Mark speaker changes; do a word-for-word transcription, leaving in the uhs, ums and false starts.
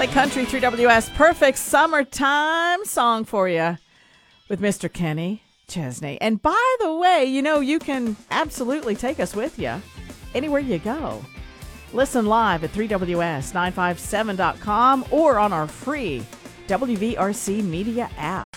Speaker 1: Play Country three W S perfect summertime song for you with Mister Kenny Chesney. And by the way, you know, you can absolutely take us with you anywhere you go. Listen live at three W S nine five seven dot com or on our free W V R C media app.